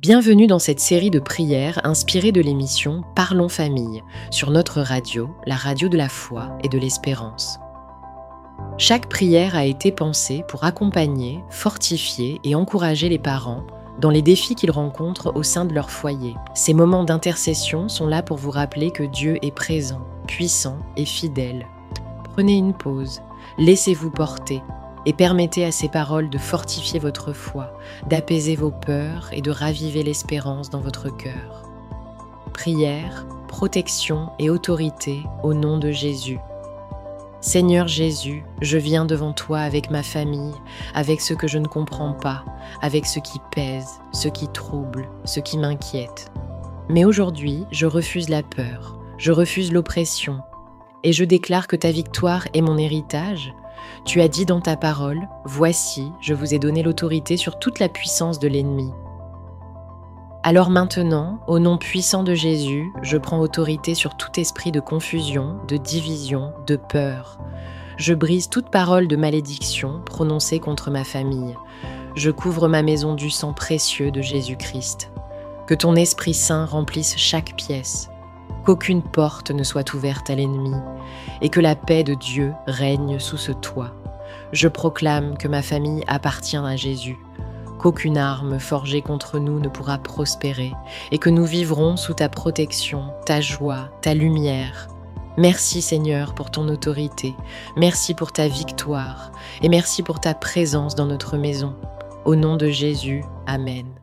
Bienvenue dans cette série de prières inspirée de l'émission Parlons Famille sur notre radio, la radio de la foi et de l'espérance. Chaque prière a été pensée pour accompagner, fortifier et encourager les parents dans les défis qu'ils rencontrent au sein de leur foyer. Ces moments d'intercession sont là pour vous rappeler que Dieu est présent, puissant et fidèle. Prenez une pause, laissez-vous porter et permettez à ces paroles de fortifier votre foi, d'apaiser vos peurs et de raviver l'espérance dans votre cœur. Prière, protection et autorité au nom de Jésus. Seigneur Jésus, je viens devant toi avec ma famille, avec ce que je ne comprends pas, avec ce qui pèse, ce qui trouble, ce qui m'inquiète. Mais aujourd'hui, je refuse la peur, je refuse l'oppression, et je déclare que ta victoire est mon héritage. Tu as dit dans ta parole, « Voici, je vous ai donné l'autorité sur toute la puissance de l'ennemi. » Alors maintenant, au nom puissant de Jésus, je prends autorité sur tout esprit de confusion, de division, de peur. Je brise toute parole de malédiction prononcée contre ma famille. Je couvre ma maison du sang précieux de Jésus-Christ. Que ton Esprit Saint remplisse chaque pièce, qu'aucune porte ne soit ouverte à l'ennemi, et que la paix de Dieu règne sous ce toit. Je proclame que ma famille appartient à Jésus, qu'aucune arme forgée contre nous ne pourra prospérer, et que nous vivrons sous ta protection, ta joie, ta lumière. Merci Seigneur pour ton autorité, merci pour ta victoire, et merci pour ta présence dans notre maison. Au nom de Jésus, Amen.